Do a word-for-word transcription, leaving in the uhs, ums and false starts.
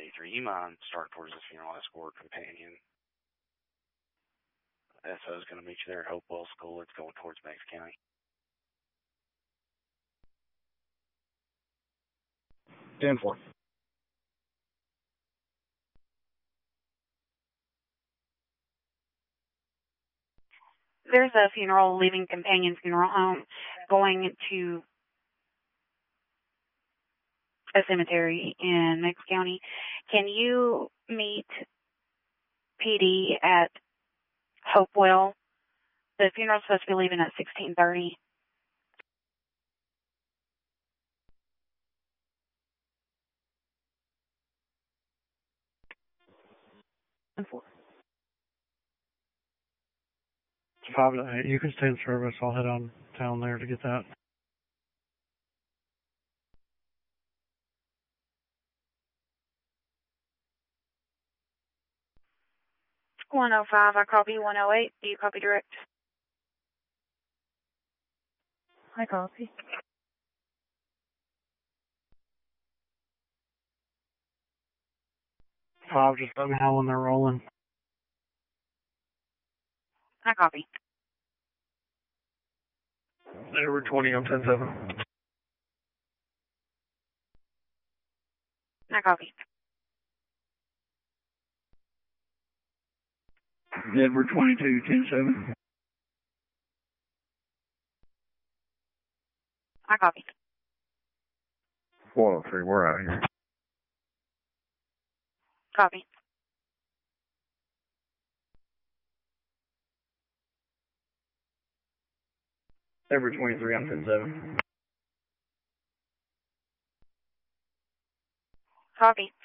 eighty-three. You mind starting towards this funeral escort companion? S O is going to meet you there at Hopewell School. It's going towards Banks County. ten four. There's a funeral, Living Companion Funeral Home, going to a cemetery in Banks County. Can you meet P D at Hopewell? The funeral's supposed to be leaving at sixteen thirty. Four. Five to eight. You can stay in service. I'll head on down there to get that. one oh five, I copy. one oh eight, do you copy direct? I copy. Five, just let me know when they're rolling. I copy. Over twenty on ten seven. I copy. Edward twenty-two, ten seven. I copy. one oh three, we're out of here. Copy. Edward twenty-three on ten seven. Copy.